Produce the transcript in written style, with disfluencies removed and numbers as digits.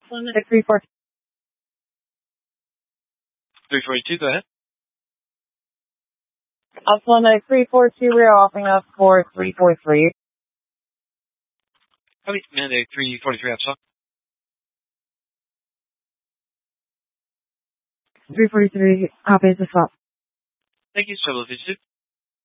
342. 342, go ahead. Alpha 342, we're offering up for 343. Copy, Mandate 343 Alpha. 343, copy the swap. Thank you, Solo 52.